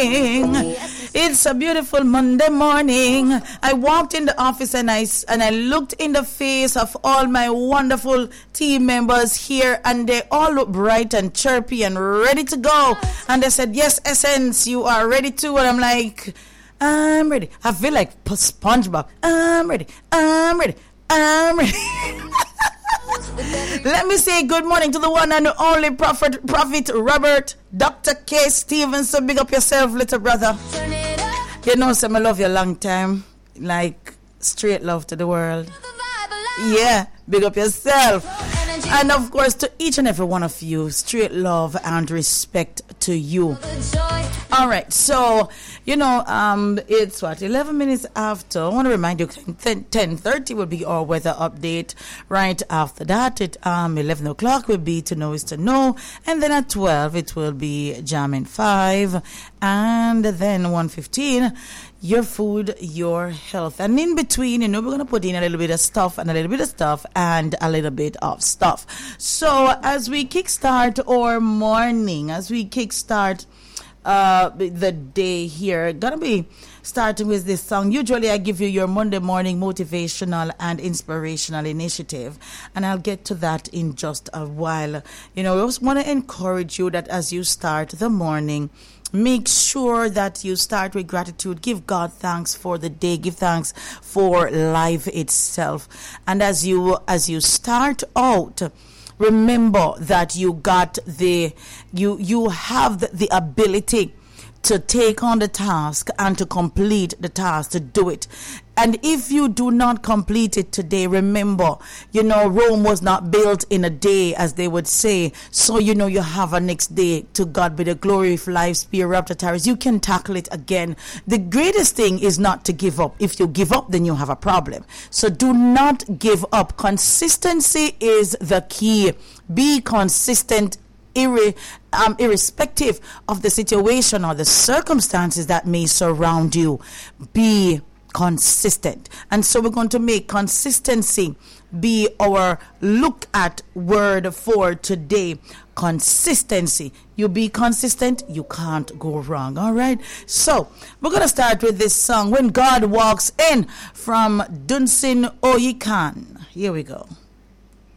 morning. It's a beautiful Monday morning. I walked in the office and I looked in the face of all my wonderful team members here, and they all look bright and chirpy and ready to go. And they said, yes, Essence, you are ready too. And I'm like, I'm ready. I feel like SpongeBob. I'm ready. Let me say good morning to the one and only Prophet Robert Dr. K. Stevenson. Big up yourself, little brother. You know, some I love you a long time. Like straight love to the world. Yeah, big up yourself. And of course, to each and every one of you, straight love and respect to you. All right, so, you know, it's 11 minutes after. I want to remind you, 10:30 will be our weather update. Right after that, 11 o'clock will be To Know Is To Know. And then at 12, it will be Jamming 5. And then 1:15, Your Food, Your Health. And in between, you know, we're going to put in a little bit of stuff and a little bit of stuff and a little bit of stuff. So as we kickstart our morning, as we kickstart the day here, gonna be starting with this song. Usually I give you your Monday morning motivational and inspirational initiative, and I'll get to that in just a while. You know, I just want to encourage you that as you start the morning, make sure that you start with gratitude. Give God thanks for the day. Give thanks for life itself. And as you start out, remember that you have the ability to take on the task and to complete the task, to do it. And if you do not complete it today, remember, you know, Rome was not built in a day, as they would say. So, you know, you have a next day. To God be the glory. If life spare up to tarries, you can tackle it again. The greatest thing is not to give up. If you give up, then you have a problem. So do not give up. Consistency is the key. Be consistent, irrespective of the situation or the circumstances that may surround you. Be consistent. And so we're going to make consistency be our look at word for today. Consistency. You be consistent, you can't go wrong. All right. So we're going to start with this song, When God Walks In, from Dunsin Oyekan. Here we go.